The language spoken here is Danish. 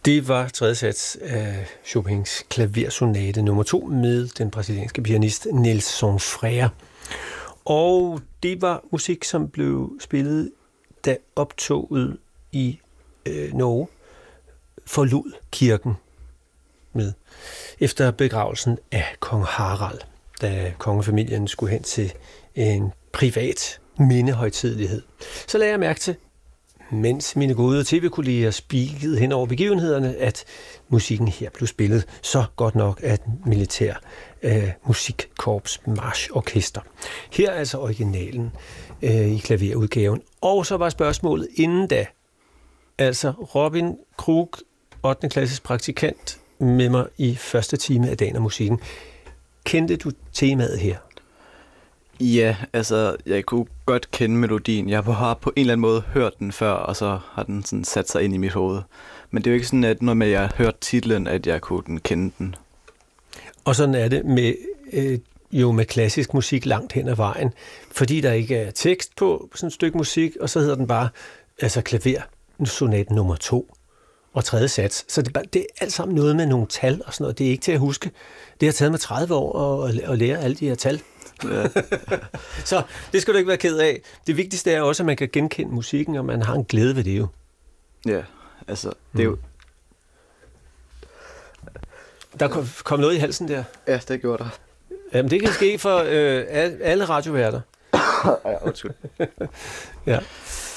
Det var tredje sats af Chopins klaversonate nummer 2 med den brasilianske pianist Nelson Freire. Og det var musik, som blev spillet, da optoget i Norge forlod kirken med efter begravelsen af kong Harald, da kongefamilien skulle hen til en privat mindehøjtidelighed. Så lagde jeg mærke til, mens mine gode tv-kolleger spikede hen over begivenhederne, at musikken her blev spillet så godt nok af et militær musikkorps marchorkester. Her er altså originalen i klaverudgaven. Og så var spørgsmålet inden da, altså Robin Krug, 8. klasses praktikant, med mig i første time af Dagen og Musikken. Kendte du temaet her? Ja, altså, jeg kunne godt kende melodien. Jeg har på en eller anden måde hørt den før, og så har den sådan sat sig ind i mit hoved. Men det er jo ikke sådan, at når jeg har hørt titlen, at jeg kunne kende den. Og sådan er det med, med klassisk musik langt hen ad vejen, fordi der ikke er tekst på sådan et stykke musik, og så hedder den bare klaversonaten nummer 2 og tredje sats. Så det er alt sammen noget med nogle tal og sådan noget. Det er ikke til at huske. Det har taget mig 30 år at lære alle de her tal. Ja. Så det skal du ikke være ked af. Det vigtigste er også, at man kan genkende musikken, og man har en glæde ved det jo. Ja, altså, det er jo... Der kom noget i halsen der. Ja, det gjorde der. Jamen, det kan ske for alle radioværter. Ja, undskyld. Ja.